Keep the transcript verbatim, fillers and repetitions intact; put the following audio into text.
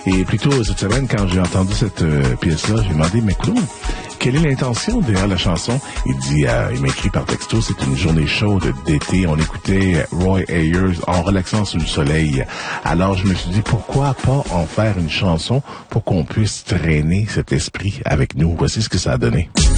Et plus tôt cette semaine, quand j'ai entendu cette euh, pièce-là, j'ai demandé, mais Claude, quelle est l'intention derrière la chanson? Il dit, euh, il m'a écrit par texto, c'est une journée chaude d'été. On écoutait Roy Ayers en relaxant sous le soleil. Alors je me suis dit, pourquoi pas en faire une chanson pour qu'on puisse traîner cet esprit avec nous? Voici ce que ça a donné.